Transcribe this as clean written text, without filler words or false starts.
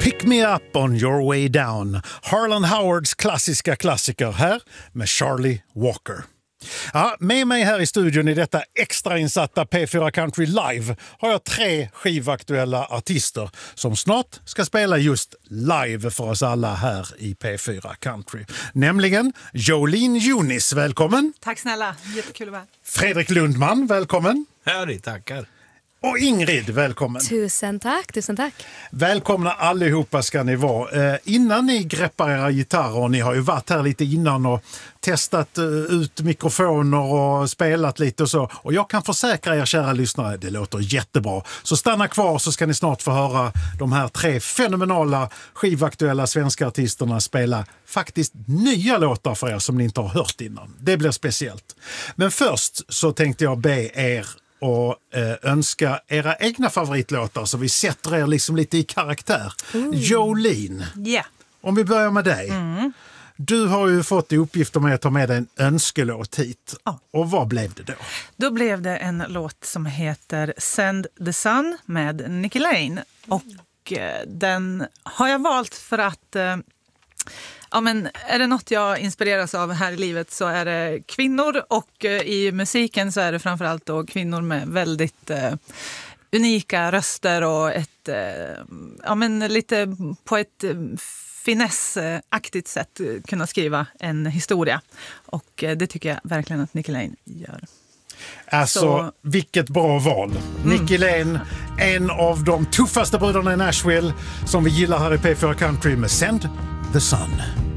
Pick Me Up On Your Way Down. Harlan Howards klassiska klassiker här med Charlie Walker. Ja, med mig här i studion i detta extrainsatta P4 Country Live har jag 3 skivaktuella artister som snart ska spela just live för oss alla här i P4 Country. Nämligen Jolene Junis, välkommen. Tack snälla, jättekul att vara här. Fredrik Lundman, välkommen. Hej, tackar. Och Ingrid, välkommen. Tusen tack. Välkomna allihopa ska ni vara. Innan ni greppar era gitarrer, ni har ju varit här lite innan och testat ut mikrofoner och spelat lite och så. Och jag kan försäkra er kära lyssnare, det låter jättebra. Så stanna kvar så ska ni snart få höra de här 3 fenomenala skivaktuella svenska artisterna spela faktiskt nya låtar för er som ni inte har hört innan. Det blir speciellt. Men först så tänkte jag be er och önska era egna favoritlåtar så vi sätter er liksom lite i karaktär. Jolene, Yeah. om vi börjar med dig. Du har ju fått i uppgift om att ta med dig en önskelåt hit. Ja. Och vad blev det då? Då blev det en låt som heter Send the Sun med Nicky Lane. Och den har jag valt för att ja, men är det något jag inspireras av här i livet så är det kvinnor, och i musiken så är det framförallt då kvinnor med väldigt unika röster och ett ja, men lite på ett finessaktigt sätt kunna skriva en historia. Och det tycker jag verkligen att Nicky Lane gör. Alltså, Så vilket bra val. Nicky Lane, en av de tuffaste bröderna i Nashville som vi gillar här i P4 Country med Send the Sun.